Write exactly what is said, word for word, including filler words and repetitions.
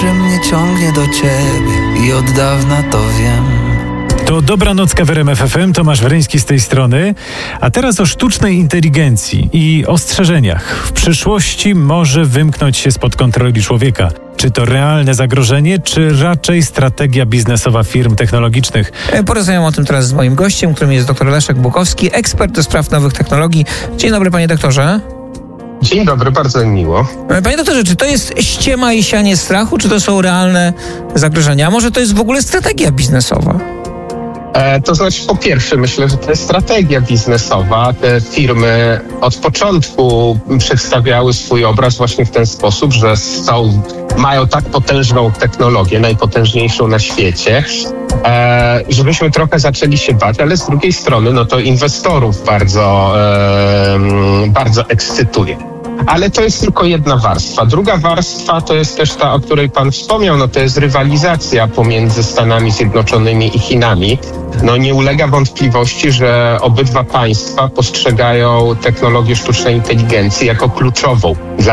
że mnie ciągnie do ciebie i od dawna to wiem. To Dobranocka w R M F F M, Tomasz Weryński z tej strony. A teraz o sztucznej inteligencji i ostrzeżeniach. W przyszłości może wymknąć się spod kontroli człowieka. Czy to realne zagrożenie, czy raczej strategia biznesowa firm technologicznych? Porozmawiam o tym teraz z moim gościem, którym jest dr Leszek Bukowski, ekspert do spraw nowych technologii. Dzień dobry, panie doktorze. Dzień dobry, bardzo mi miło. Panie doktorze, czy to jest ściema i sianie strachu, czy to są realne zagrożenia? A może to jest w ogóle strategia biznesowa? E, to znaczy, po pierwsze, myślę, że to jest strategia biznesowa. Te firmy od początku przedstawiały swój obraz właśnie w ten sposób, że są, mają tak potężną technologię, najpotężniejszą na świecie, e, żebyśmy trochę zaczęli się bać, ale z drugiej strony, no to inwestorów bardzo, e, bardzo ekscytuje. Ale to jest tylko jedna warstwa. Druga warstwa to jest też ta, o której pan wspomniał, no to jest rywalizacja pomiędzy Stanami Zjednoczonymi i Chinami. No nie ulega wątpliwości, że obydwa państwa postrzegają technologię sztucznej inteligencji jako kluczową dla